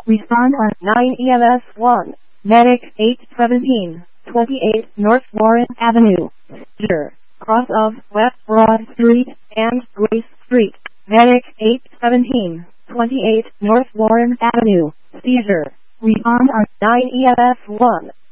Respond on 9 EMS 1. Medic 817, 28 North Warren Avenue. Seizure. Cross of West Broad Street and Grace Street. Medic 817, 28 North Warren Avenue. Seizure. Respond on 9 EMS 1.